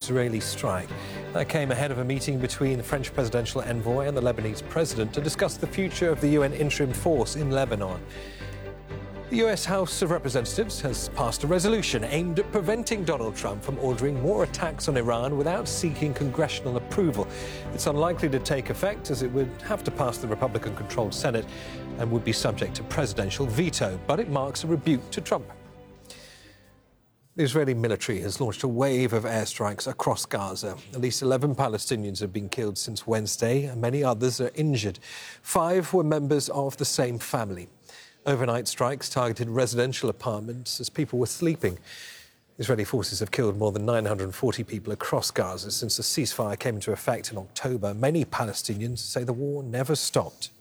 Israeli strike. That came ahead of a meeting between the French presidential envoy and the Lebanese president to discuss the future of the UN interim force in Lebanon. The US House of Representatives has passed a resolution aimed at preventing Donald Trump from ordering more attacks on Iran without seeking congressional approval. It's unlikely to take effect as it would have to pass the Republican-controlled Senate and would be subject to presidential veto, but it marks a rebuke to Trump. The Israeli military has launched a wave of airstrikes across Gaza. At least 11 Palestinians have been killed since Wednesday, and many others are injured. 5 were members of the same family. Overnight strikes targeted residential apartments as people were sleeping. Israeli forces have killed more than 940 people across Gaza since the ceasefire came into effect in October. Many Palestinians say the war never stopped.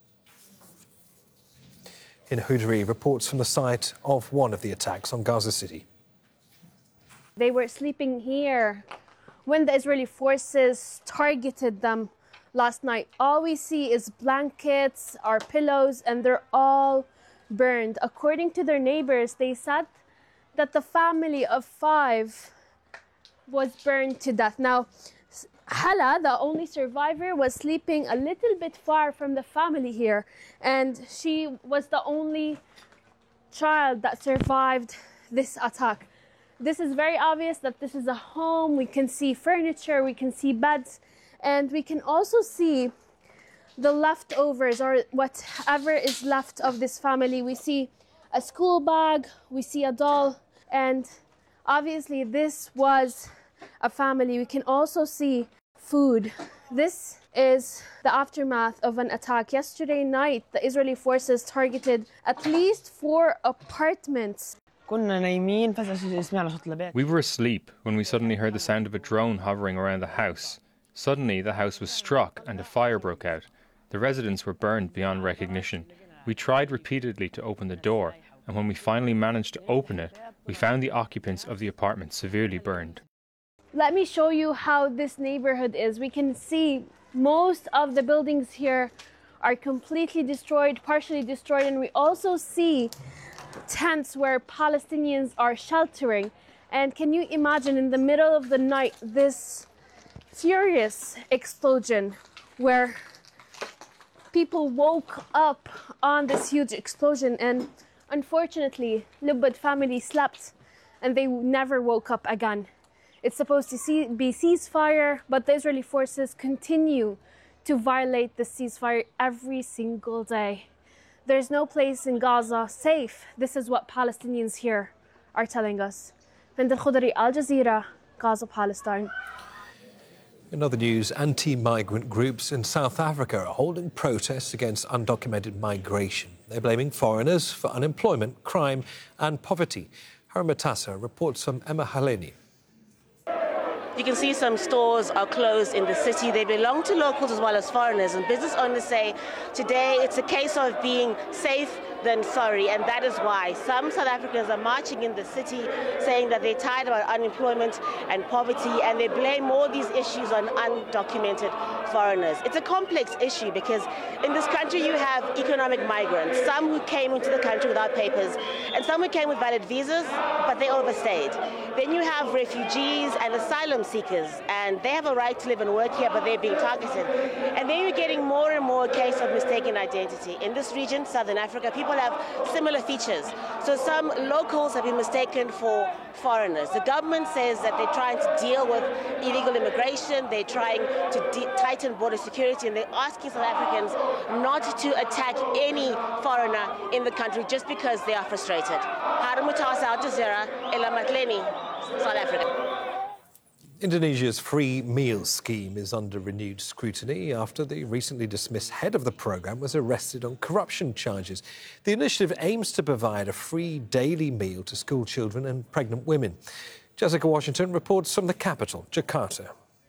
In Houderie, reports from the site of one of the attacks on Gaza City. They were sleeping here when the Israeli forces targeted them last night. All we see is blankets, our pillows, and they're all burned. According to their neighbors, they said that the family of 5 was burned to death. Now, Hala, the only survivor, was sleeping a little bit far from the family here, and she was the only child that survived this attack. This is very obvious that this is a home. We can see furniture, we can see beds, and we can also see the leftovers, or whatever is left of this family. We see a school bag, we see a doll, and obviously this was a family. We can also see food. This is the aftermath of an attack. Yesterday night, the Israeli forces targeted at least 4 apartments. We were asleep when we suddenly heard the sound of a drone hovering around the house. Suddenly, the house was struck and a fire broke out. The residents were burned beyond recognition. We tried repeatedly to open the door, and when we finally managed to open it, we found the occupants of the apartment severely burned. Let me show you how this neighborhood is. We can see most of the buildings here are completely destroyed, partially destroyed, and we also see tents where Palestinians are sheltering. And can you imagine, in the middle of the night, this furious explosion where people woke up on this huge explosion, and unfortunately, Lubbad family slept and they never woke up again. It's supposed to be ceasefire, but the Israeli forces continue to violate the ceasefire every single day. There's no place in Gaza safe. This is what Palestinians here are telling us. Binta Al-Khudri, Al Jazeera, Gaza, Palestine. In other news, anti-migrant groups in South Africa are holding protests against undocumented migration. They're blaming foreigners for unemployment, crime and poverty. Harma Tassa reports from Emma Haleni. You can see some stores are closed in the city. They belong to locals as well as foreigners. And business owners say today it's a case of being safe than sorry, and that is why some South Africans are marching in the city saying that they're tired about unemployment and poverty, and they blame all these issues on undocumented foreigners. It's a complex issue because in this country you have economic migrants, some who came into the country without papers, and some who came with valid visas, but they overstayed. Then you have refugees and asylum seekers, and they have a right to live and work here, but they're being targeted. And then you're getting more and more a case of mistaken identity. In this region, Southern Africa, people have similar features. So some locals have been mistaken for foreigners. The government says that they're trying to deal with illegal immigration, they're trying to tighten border security, and they're asking South Africans not to attack any foreigner in the country just because they are frustrated. Harma Tassa, Al Jazeera, Ella Matleni, South Africa. Indonesia's free meal scheme is under renewed scrutiny after the recently dismissed head of the programme was arrested on corruption charges. The initiative aims to provide a free daily meal to school children and pregnant women. Jessica Washington reports from the capital, Jakarta.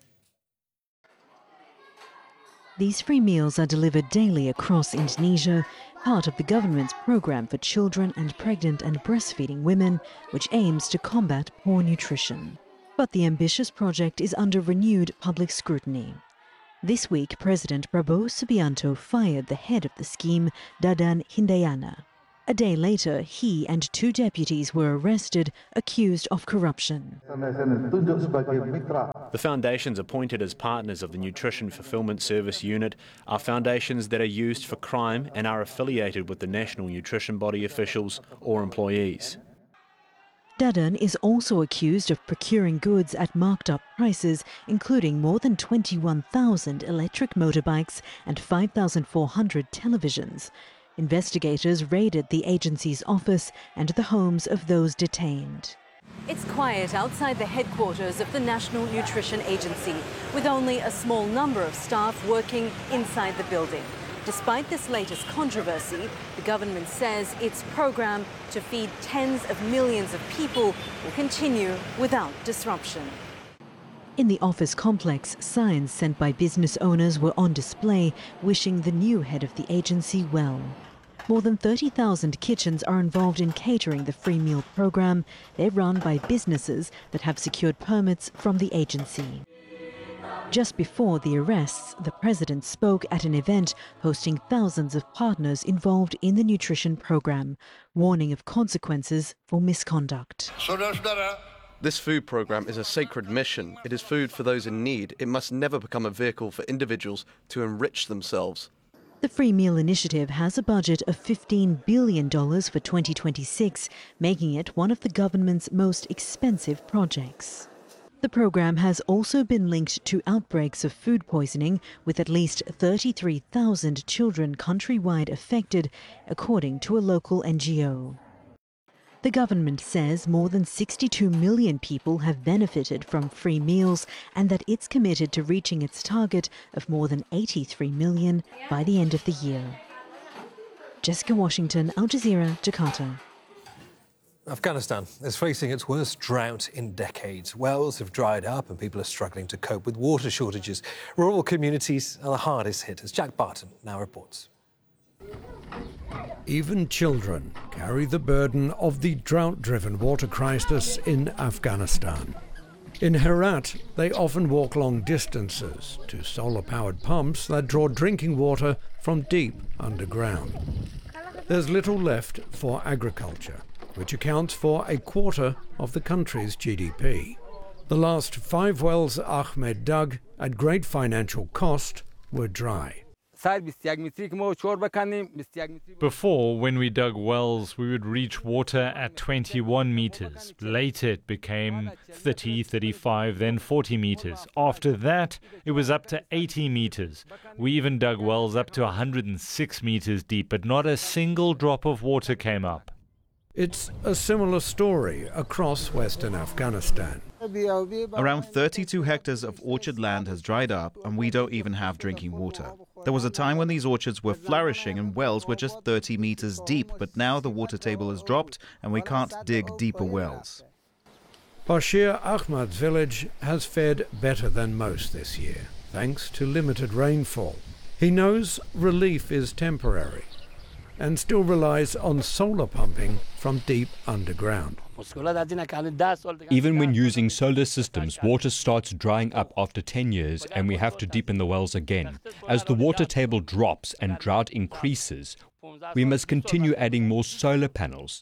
These free meals are delivered daily across Indonesia, part of the government's programme for children and pregnant and breastfeeding women, which aims to combat poor nutrition. But the ambitious project is under renewed public scrutiny. This week, President Prabowo Subianto fired the head of the scheme, Dadan Hindayana. A day later, he and 2 deputies were arrested, accused of corruption. The foundations appointed as partners of the Nutrition Fulfillment Service Unit are foundations that are used for crime and are affiliated with the National Nutrition Body officials or employees. Dadan is also accused of procuring goods at marked up prices, including more than 21,000 electric motorbikes and 5,400 televisions. Investigators raided the agency's office and the homes of those detained. It's quiet outside the headquarters of the National Nutrition Agency, with only a small number of staff working inside the building. Despite this latest controversy, the government says its program to feed tens of millions of people will continue without disruption. In the office complex, signs sent by business owners were on display, wishing the new head of the agency well. More than 30,000 kitchens are involved in catering the free meal program. They're run by businesses that have secured permits from the agency. Just before the arrests, the president spoke at an event hosting thousands of partners involved in the nutrition program, warning of consequences for misconduct. This food program is a sacred mission. It is food for those in need. It must never become a vehicle for individuals to enrich themselves. The Free Meal Initiative has a budget of $15 billion for 2026, making it one of the government's most expensive projects. The program has also been linked to outbreaks of food poisoning, with at least 33,000 children countrywide affected, according to a local NGO. The government says more than 62 million people have benefited from free meals and that it's committed to reaching its target of more than 83 million by the end of the year. Jessica Washington, Al Jazeera, Jakarta. Afghanistan is facing its worst drought in decades. Wells have dried up and people are struggling to cope with water shortages. Rural communities are the hardest hit, as Jack Barton now reports. Even children carry the burden of the drought-driven water crisis in Afghanistan. In Herat, they often walk long distances to solar-powered pumps that draw drinking water from deep underground. There's little left for agriculture, which accounts for a quarter of the country's GDP. The last 5 wells Ahmed dug at great financial cost were dry. Before, when we dug wells, we would reach water at 21 meters. Later it became 30, 35, then 40 meters. After that, it was up to 80 meters. We even dug wells up to 106 meters deep, but not a single drop of water came up. It's a similar story across western Afghanistan. Around 32 hectares of orchard land has dried up and we don't even have drinking water. There was a time when these orchards were flourishing and wells were just 30 meters deep, but now the water table has dropped and we can't dig deeper wells. Bashir Ahmad's village has fared better than most this year, thanks to limited rainfall. He knows relief is temporary and still relies on solar pumping from deep underground. Even when using solar systems, water starts drying up after 10 years and we have to deepen the wells again. As the water table drops and drought increases, we must continue adding more solar panels.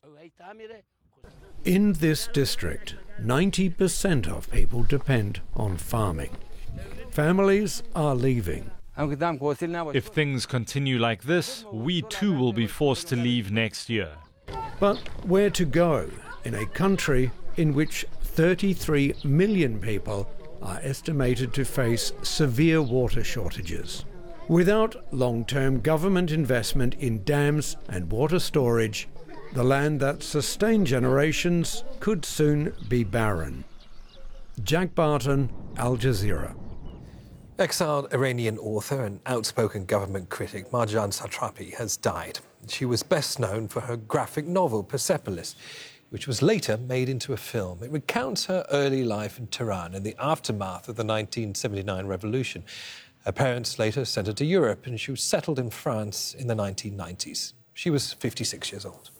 In this district, 90% of people depend on farming. Families are leaving. If things continue like this, we too will be forced to leave next year. But where to go in a country in which 33 million people are estimated to face severe water shortages? Without long-term government investment in dams and water storage, the land that sustained generations could soon be barren. Jack Barton, Al Jazeera. Exiled Iranian author and outspoken government critic Marjan Satrapi has died. She was best known for her graphic novel Persepolis, which was later made into a film. It recounts her early life in Tehran in the aftermath of the 1979 revolution. Her parents later sent her to Europe and she was settled in France in the 1990s. She was 56 years old.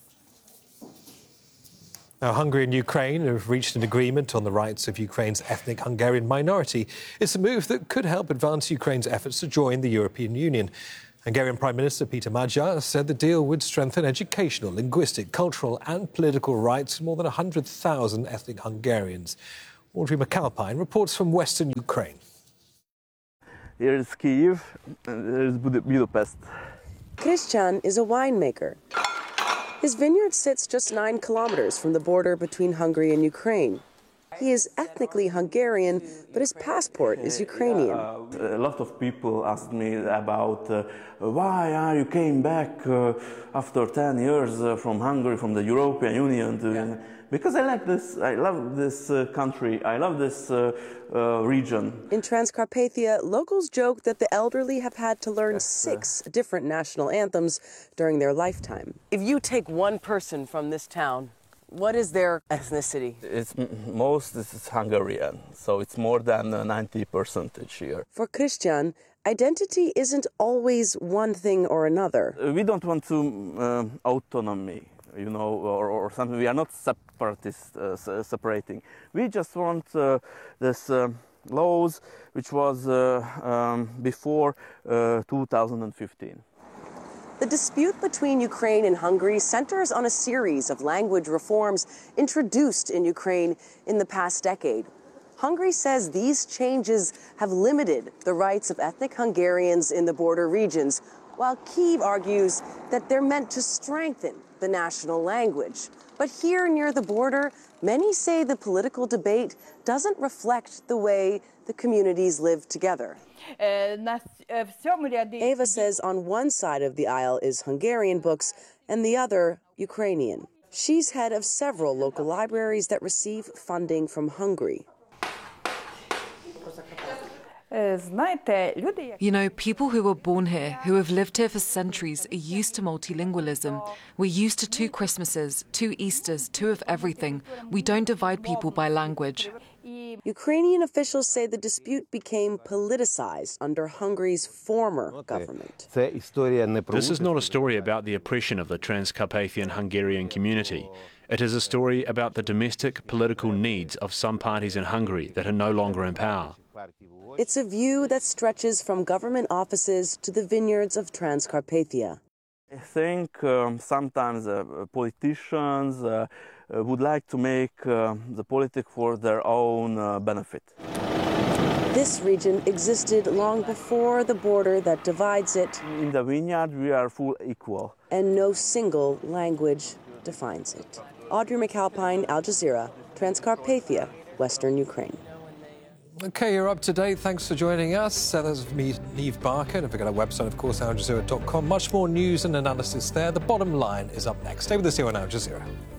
Now, Hungary and Ukraine have reached an agreement on the rights of Ukraine's ethnic Hungarian minority. It's a move that could help advance Ukraine's efforts to join the European Union. Hungarian Prime Minister Peter Magyar said the deal would strengthen educational, linguistic, cultural and political rights for more than 100,000 ethnic Hungarians. Audrey McAlpine reports from western Ukraine. Here is Kyiv, and there is Budapest. Christian is a winemaker. His vineyard sits just 9 kilometers from the border between Hungary and Ukraine. He is ethnically Hungarian, but his passport is Ukrainian. A lot of people ask me about why you came back after 10 years from Hungary, from the European Union. Because I like this, I love this country, I love this region. In Transcarpathia, locals joke that the elderly have had to learn 6 different national anthems during their lifetime. If you take one person from this town, what is their ethnicity? It's Hungarian, so it's more than 90% here. For Christian, identity isn't always one thing or another. We don't want to autonomy, you know, or something. We are not separatists, separating. We just want this laws, which was before 2015. The dispute between Ukraine and Hungary centers on a series of language reforms introduced in Ukraine in the past decade. Hungary says these changes have limited the rights of ethnic Hungarians in the border regions, while Kyiv argues that they're meant to strengthen the national language. But here near the border, many say the political debate doesn't reflect the way the communities live together. Eva says on one side of the aisle is Hungarian books and the other Ukrainian. She's head of several local libraries that receive funding from Hungary. You know, people who were born here, who have lived here for centuries, are used to multilingualism. We're used to 2 Christmases, 2 Easters, 2 of everything. We don't divide people by language. Ukrainian officials say the dispute became politicized under Hungary's former government. This is not a story about the oppression of the Transcarpathian Hungarian community. It is a story about the domestic political needs of some parties in Hungary that are no longer in power. It's a view that stretches from government offices to the vineyards of Transcarpathia. I think sometimes politicians would like to make the politics for their own benefit. This region existed long before the border that divides it. In the vineyard, we are full equal. And no single language defines it. Audrey McAlpine, Al Jazeera, Transcarpathia, Western Ukraine. OK, you're up to date. Thanks for joining us. That's me, Niamh Barker. Don't forget our website, of course, aljazeera.com. Much more news and analysis there. The bottom line is up next. Stay with us here on Al Jazeera.